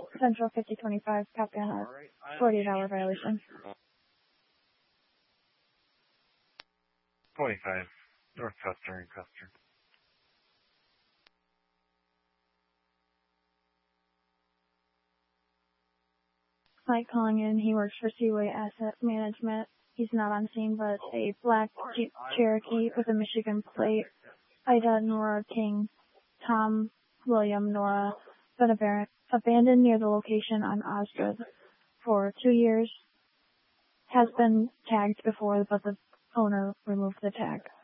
Central 5025, copy on a $40 violation. 25, North Custer and Custer. Mike calling in. He works for Seaway Asset Management. He's not on scene, but a black Jeep Cherokee with a Michigan plate. Ida Nora King, Tom William Nora, been abandoned near the location on Osgood for 2 years. Has been tagged before, but the owner removed the tag.